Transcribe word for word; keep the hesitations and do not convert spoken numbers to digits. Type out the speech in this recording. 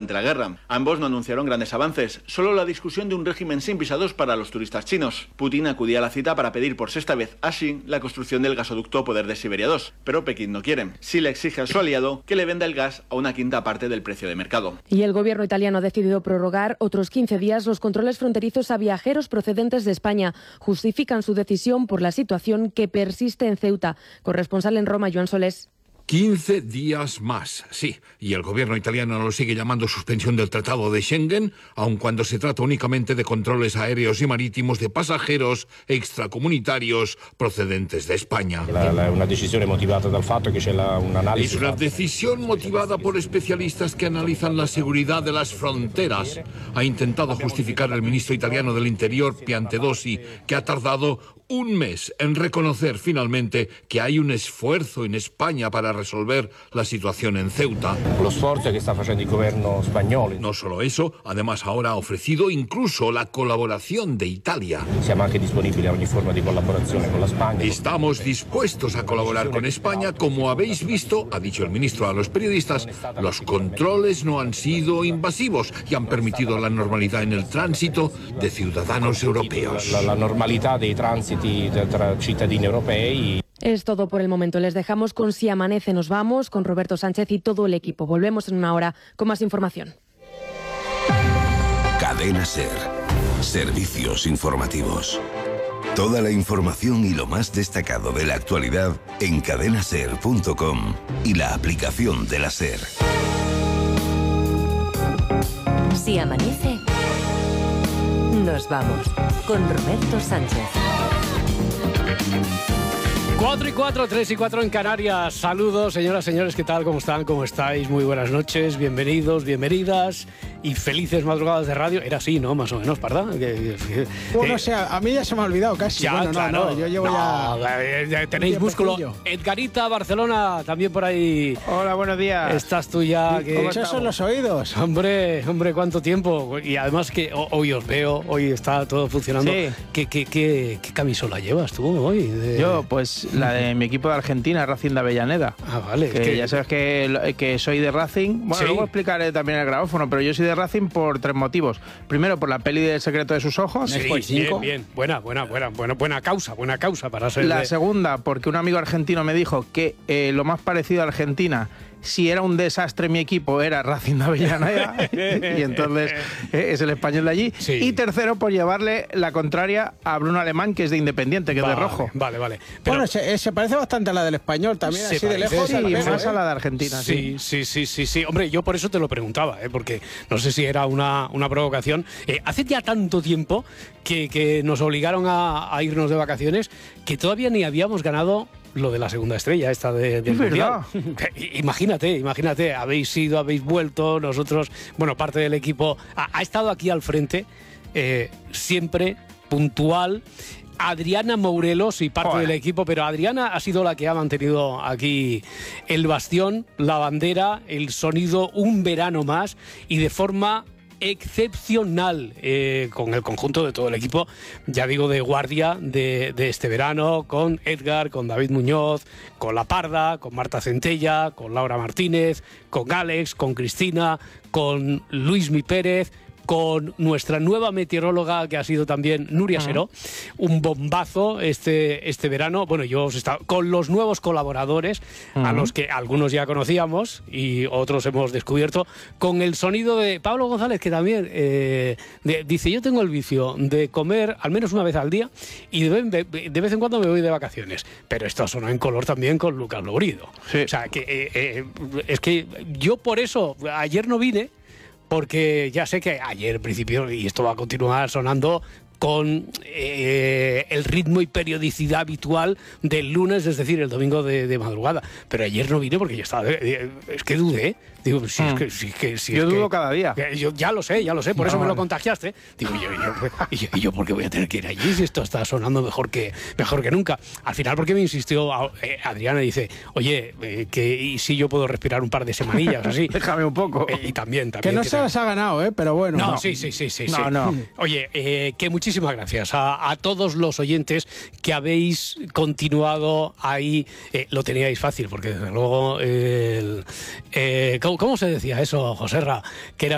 durante la guerra. Ambos no anunciaron grandes avances, solo la discusión de un régimen sin visados para los turistas chinos. Putin acudía a la cita para pedir por sexta vez a Xi la construcción del gasoducto Poder de Siberia dos, pero Pekín no quiere. Xi le exige a su aliado que le venda el gas a una quinta parte del precio de mercado. Y el gobierno italiano ha decidido prorrogar otros quince días los controles fronterizos a viajeros procedentes de España. Justifican su decisión por la situación que persiste en Ceuta. Corresponsal en Roma, Joan Solés. quince días más, sí. Y el gobierno italiano lo sigue llamando suspensión del Tratado de Schengen, aun cuando se trata únicamente de controles aéreos y marítimos de pasajeros extracomunitarios procedentes de España. La, la, una decisión motivada del fato que c'è la, un análisis. Es una decisión motivada por especialistas que analizan la seguridad de las fronteras. Ha intentado justificar el ministro italiano del Interior, Piantedosi, que ha tardado un mes en reconocer finalmente que hay un esfuerzo en España para resolver la situación en Ceuta. Lo esfuerzo que está haciendo el gobierno español. No solo eso, además ahora ha ofrecido incluso la colaboración de Italia. Siamo anche disponibili a ogni forma di collaborazione con la Spagna. Estamos dispuestos a colaborar con España. Como habéis visto, ha dicho el ministro a los periodistas, los controles no han sido invasivos y han permitido la normalidad en el tránsito de ciudadanos europeos. La, la normalidad de tránsito tra cittadini europei. Es todo por el momento. Les dejamos con Si Amanece Nos Vamos, con Roberto Sánchez y todo el equipo. Volvemos en una hora con más información. Cadena SER. Servicios informativos. Toda la información y lo más destacado de la actualidad en cadena ser punto com y la aplicación de la SER. Si amanece, nos vamos con Roberto Sánchez. cuatro y cuatro, tres y cuatro en Canarias. Saludos, señoras, señores, ¿qué tal? ¿Cómo están? ¿Cómo estáis? Muy buenas noches, bienvenidos, bienvenidas y felices madrugadas de radio. Era así, ¿no? Más o menos, ¿verdad? Bueno, o sea, a mí ya se me ha olvidado casi. Ya, bueno, claro. no, no, yo llevo no, ya... ya... Tenéis músculo. Edgarita, Barcelona, también por ahí. Hola, buenos días. Estás tú ya. Que... ¿Cómo son los oídos? Hombre, hombre, ¿cuánto tiempo? Y además que hoy os veo, hoy está todo funcionando. Sí. ¿Qué, qué, qué, qué camisola llevas tú hoy? De... Yo, pues la de mi equipo de Argentina, Racing de Avellaneda. Ah, vale. Que, que ya sabes que, que soy de Racing. Bueno, ¿sí? Luego explicaré también el grabófono, pero yo soy de Racing por tres motivos. Primero, por la peli del secreto de sus ojos. Sí, bien, bien. Buena, buena, buena, buena, buena causa, buena causa para ser. La de... segunda, porque un amigo argentino me dijo que eh, lo más parecido a Argentina, si era un desastre mi equipo, era Racing de Avellaneda. Y entonces eh, es el español de allí. Sí. Y tercero, por llevarle la contraria a Bruno Alemán, que es de Independiente, que vale, es de rojo. Vale, vale. Pero... Bueno, se, se parece bastante a la del español también, así de lejos. Sí, y más ¿eh? a la de Argentina. Sí, sí, sí, sí, sí. Hombre, yo por eso te lo preguntaba, ¿eh? Porque no sé si era una, una provocación. Eh, hace ya tanto tiempo que, que nos obligaron a, a irnos de vacaciones que todavía ni habíamos ganado lo de la segunda estrella esta de, del Mundial. Imagínate, imagínate, habéis ido, habéis vuelto, nosotros, bueno, parte del equipo ha, ha estado aquí al frente, eh, siempre puntual. Adriana Mourelos y parte Joder. del equipo, pero Adriana ha sido la que ha mantenido aquí el bastión, la bandera, el sonido un verano más y de forma excepcional, eh, con el conjunto de todo el equipo, ya digo, de guardia de, de este verano, con Edgar, con David Muñoz, con La Parda, con Marta Centella, con Laura Martínez, con Alex, con Cristina, con Luismi Pérez, con nuestra nueva meteoróloga que ha sido también Nuria Seró, uh-huh. un bombazo este, este verano. Bueno, yo os estaba con los nuevos colaboradores, uh-huh. a los que algunos ya conocíamos y otros hemos descubierto, con el sonido de Pablo González, que también eh, de, dice, yo tengo el vicio de comer al menos una vez al día y de, de, de vez en cuando me voy de vacaciones. Pero esto sonó en color también con Lucas Logrido. Sí. O sea, que eh, eh, es que yo por eso ayer no vine, porque ya sé que ayer, en principio, y esto va a continuar sonando con eh, el ritmo y periodicidad habitual del lunes, es decir, el domingo de, de madrugada. Pero ayer no vine porque yo estaba... Eh, es que dudé. Digo, si es que... Si, que si yo es dudo que, cada día. Que yo ya lo sé, ya lo sé, por no, eso me lo contagiaste. Digo, yo, yo, y yo, y yo, ¿por qué voy a tener que ir allí si esto está sonando mejor que, mejor que nunca? Al final, porque me insistió eh, Adriana, dice, oye, eh, que y si yo puedo respirar un par de semanillas así. Déjame un poco. Eh, y también, también. Que no que se las ha ganado, ¿eh? Pero bueno. No, no. sí, sí, sí, sí. No, sí. no. Oye, eh, que muchísimas gracias a, a todos los oyentes que habéis continuado ahí. Eh, lo teníais fácil, porque desde luego, eh, el, eh, ¿cómo, ¿cómo se decía eso, Joserra? Que era